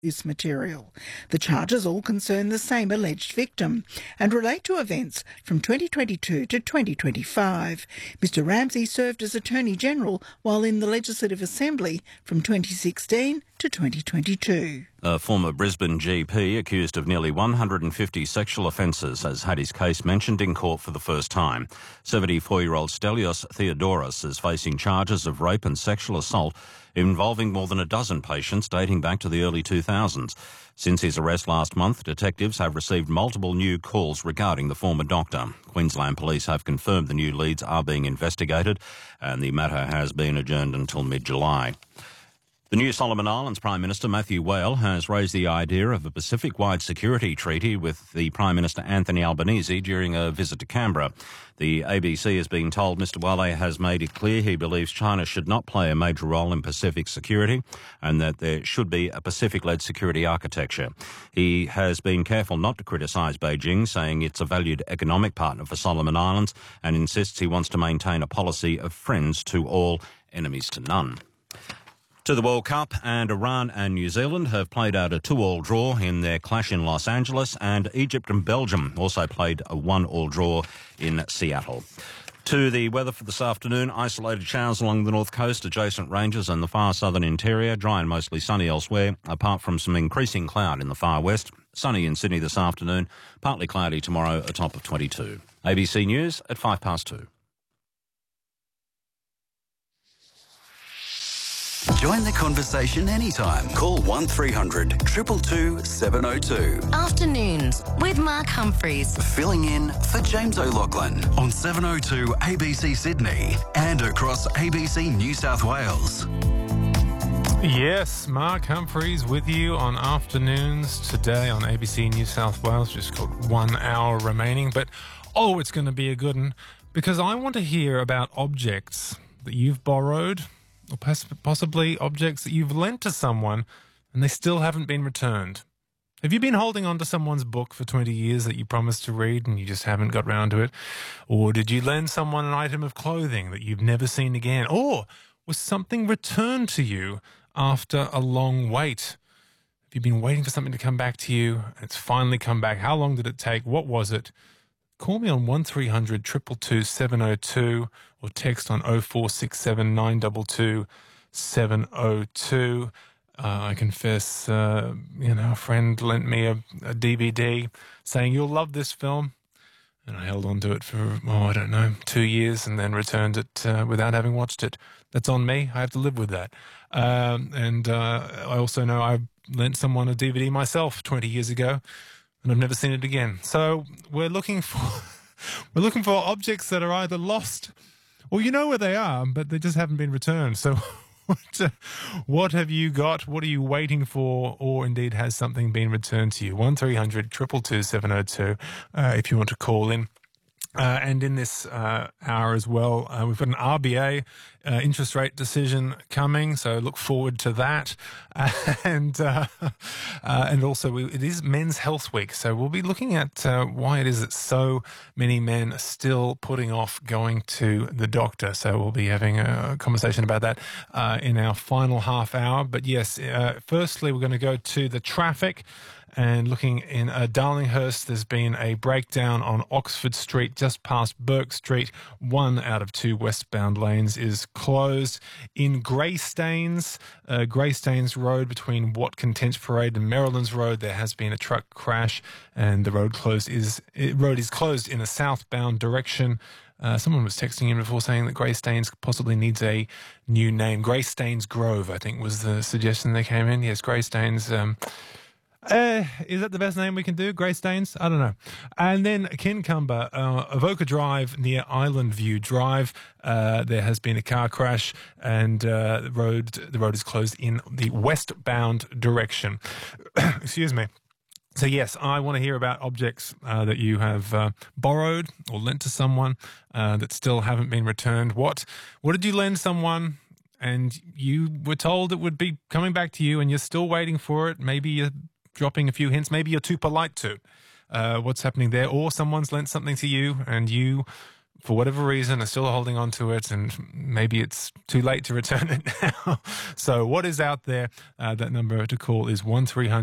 use material. The charges all concern the same alleged victim and relate to events from 2022 to 2025. Mr Ramsey served as Attorney General while in the Legislative Assembly from 2016 to 2022. A former Brisbane GP accused of nearly 150 sexual offences has had his case mentioned in court for the first time. 74-year-old Stelios Theodoros is facing charges of rape and sexual assault involving more than a dozen patients dating back to the early 2000s. Since his arrest last month, detectives have received multiple new calls regarding the former doctor. Queensland Police have confirmed the new leads are being investigated and the matter has been adjourned until mid-July. The new Solomon Islands Prime Minister Matthew Whale has raised the idea of a Pacific-wide security treaty with the Prime Minister Anthony Albanese during a visit to Canberra. The ABC has been told Mr Whale has made it clear he believes China should not play a major role in Pacific security and that there should be a Pacific-led security architecture. He has been careful not to criticise Beijing, saying it's a valued economic partner for Solomon Islands, and insists he wants to maintain a policy of friends to all, enemies to none. To the World Cup, and Iran and New Zealand have played out a 2-2 draw in their clash in Los Angeles, and Egypt and Belgium also played a 1-1 draw in Seattle. To the weather for this afternoon, isolated showers along the north coast, adjacent ranges and the far southern interior, dry and mostly sunny elsewhere, apart from some increasing cloud in the far west. Sunny in Sydney this afternoon, partly cloudy tomorrow, a top of 22. ABC News at 2:05. Join the conversation anytime. Call 1300 222 702. Afternoons with Mark Humphreys. Filling in for James O'Loughlin on 702 ABC Sydney and across ABC New South Wales. Yes, Mark Humphreys with you on afternoons today on ABC New South Wales. Just got 1 hour remaining, but it's going to be a good one because I want to hear about objects that you've borrowed, or possibly objects that you've lent to someone and they still haven't been returned. Have you been holding on to someone's book for 20 years that you promised to read and you just haven't got round to it? Or did you lend someone an item of clothing that you've never seen again? Or was something returned to you after a long wait? Have you been waiting for something to come back to you and it's finally come back? How long did it take? What was it? Call me on 1300 222 702 or text on 0467 922 702. I confess, a friend lent me a DVD saying, "You'll love this film." And I held on to it for, 2 years and then returned it without having watched it. That's on me. I have to live with that. I also know I lent someone a DVD myself 20 years ago, and I've never seen it again. So we're looking for objects that are either lost or you know where they are, but they just haven't been returned. So what have you got? What are you waiting for? Or indeed, has something been returned to you? 1300 222 702 if you want to call in. And in this hour as well, we've got an RBA interest rate decision coming, so look forward to that. And also, it is Men's Health Week, so we'll be looking at why it is that so many men are still putting off going to the doctor. So we'll be having a conversation about that in our final half hour. But yes, firstly, we're going to go to the traffic. And looking in Darlinghurst, there's been a breakdown on Oxford Street just past Burke Street. 1 out of 2 westbound lanes is closed. In Greystanes Road between Watkin Tench Parade and Marylands Road, there has been a truck crash and the road is closed in a southbound direction. Someone was texting in before saying that Greystanes possibly needs a new name. Greystanes Grove, I think, was the suggestion that came in. Yes, Greystanes. Is that the best name we can do? Greystanes? I don't know. And then Kincumber, Avoca Drive near Island View Drive. There has been a car crash and the road is closed in the westbound direction. Excuse me. So yes, I want to hear about objects that you have borrowed or lent to someone that still haven't been returned. What did you lend someone and you were told it would be coming back to you and you're still waiting for it? Maybe you're dropping a few hints. Maybe you're too polite to. What's happening there? Or someone's lent something to you and you for whatever reason, are still holding on to it, and maybe it's too late to return it now. So what is out there? That number to call is 1300